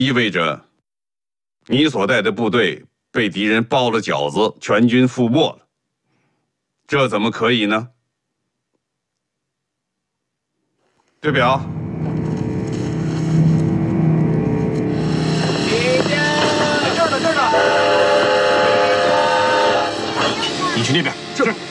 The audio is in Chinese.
意味着你所带的部队被敌人包了饺子，全军覆没了。这怎么可以呢？对表。 这儿呢。你去那边。是。